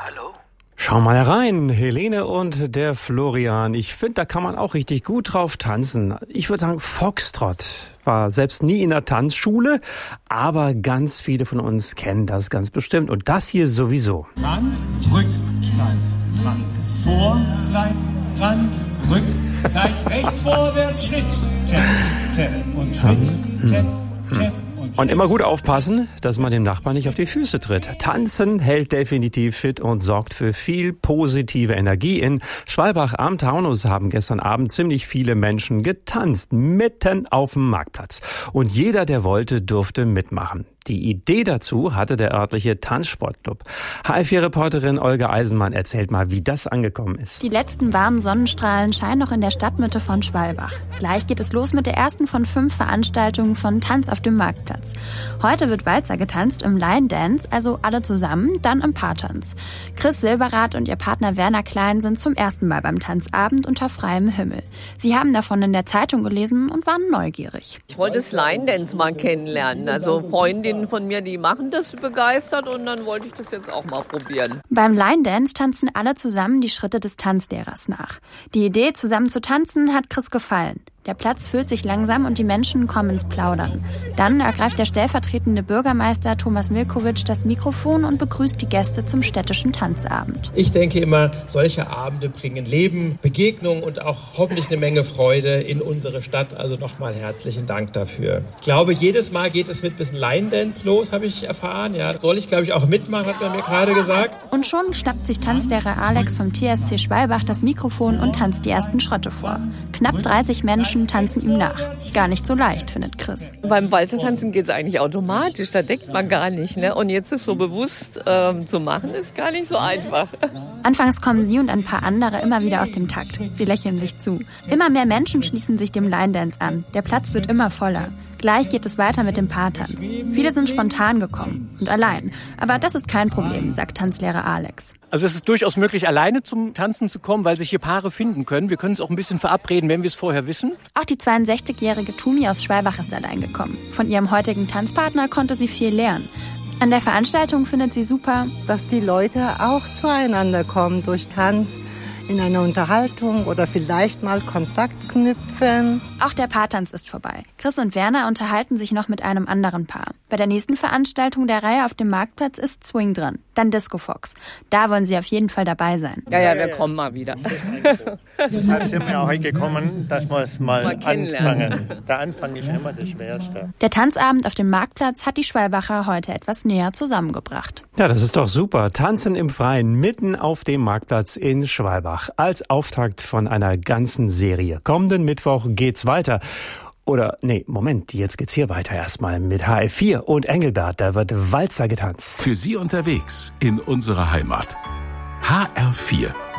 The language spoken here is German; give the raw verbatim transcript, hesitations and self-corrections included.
hallo? Schau mal herein, Helene und der Florian. Ich finde, da kann man auch richtig gut drauf tanzen. Ich würde sagen, Foxtrot. War selbst nie in der Tanzschule, aber ganz viele von uns kennen das ganz bestimmt. Und das hier sowieso. Ran, rück, Seite, ran, vor, Seite, ran, rück, Seite, rechts, vorwärts, Schritt, Tap, Tap und Schritt, Tap, Tap. Und immer gut aufpassen, dass man dem Nachbarn nicht auf die Füße tritt. Tanzen hält definitiv fit und sorgt für viel positive Energie. In Schwalbach am Taunus haben gestern Abend ziemlich viele Menschen getanzt, mitten auf dem Marktplatz. Und jeder, der wollte, durfte mitmachen. Die Idee dazu hatte der örtliche Tanzsportclub. H F vier-Reporterin Olga Eisenmann erzählt mal, wie das angekommen ist. Die letzten warmen Sonnenstrahlen scheinen noch in der Stadtmitte von Schwalbach. Gleich geht es los mit der ersten von fünf Veranstaltungen von Tanz auf dem Marktplatz. Heute wird Walzer getanzt im Line Dance, also alle zusammen, dann im Paartanz. Chris Silberath und ihr Partner Werner Klein sind zum ersten Mal beim Tanzabend unter freiem Himmel. Sie haben davon in der Zeitung gelesen und waren neugierig. Ich wollte das Line Dance mal kennenlernen, also Freundinnen von mir, die machen das begeistert und dann wollte ich das jetzt auch mal probieren. Beim Line Dance tanzen alle zusammen die Schritte des Tanzlehrers nach. Die Idee, zusammen zu tanzen, hat Chris gefallen. Der Platz füllt sich langsam und die Menschen kommen ins Plaudern. Dann ergreift der stellvertretende Bürgermeister Thomas Milkowitsch das Mikrofon und begrüßt die Gäste zum städtischen Tanzabend. Ich denke immer, solche Abende bringen Leben, Begegnung und auch hoffentlich eine Menge Freude in unsere Stadt. Also nochmal herzlichen Dank dafür. Ich glaube, jedes Mal geht es mit ein bisschen Line-Dance los, habe ich erfahren. Ja, soll ich, glaube ich, auch mitmachen, hat man mir gerade gesagt. Und schon schnappt sich Tanzlehrer Alex vom T S C Schwalbach das Mikrofon und tanzt die ersten Schritte vor. Knapp dreißig Menschen tanzen ihm nach. Gar nicht so leicht, findet Chris. Beim Walzertanzen geht es eigentlich automatisch, da denkt man gar nicht. Ne? Und jetzt es so bewusst ähm, zu machen, ist gar nicht so einfach. Anfangs kommen sie und ein paar andere immer wieder aus dem Takt. Sie lächeln sich zu. Immer mehr Menschen schließen sich dem Line Dance an. Der Platz wird immer voller. Gleich geht es weiter mit dem Paartanz. Viele sind spontan gekommen und allein. Aber das ist kein Problem, sagt Tanzlehrer Alex. Also es ist durchaus möglich, alleine zum Tanzen zu kommen, weil sich hier Paare finden können. Wir können es auch ein bisschen verabreden, wenn wir es vorher wissen. Auch die zweiundsechzigjährige Tumi aus Schwalbach ist allein gekommen. Von ihrem heutigen Tanzpartner konnte sie viel lernen. An der Veranstaltung findet sie super, dass die Leute auch zueinander kommen durch Tanz, in einer Unterhaltung oder vielleicht mal Kontakt knüpfen. Auch der Paartanz ist vorbei. Chris und Werner unterhalten sich noch mit einem anderen Paar. Bei der nächsten Veranstaltung der Reihe auf dem Marktplatz ist Swing dran, dann Disco Fox. Da wollen sie auf jeden Fall dabei sein. Ja, ja, wir kommen mal wieder. Deshalb sind wir auch heute gekommen, dass wir es mal, mal anfangen. Der Anfang ist immer das Schwerste. Der Tanzabend auf dem Marktplatz hat die Schwalbacher heute etwas näher zusammengebracht. Ja, das ist doch super. Tanzen im Freien, mitten auf dem Marktplatz in Schwalbach. Als Auftakt von einer ganzen Serie. Kommenden Mittwoch geht's weiter. Oder, nee, Moment, jetzt geht's hier weiter erstmal mit H F vier und Engelbert. Da wird Walzer getanzt. Für Sie unterwegs in unserer Heimat. H R vier.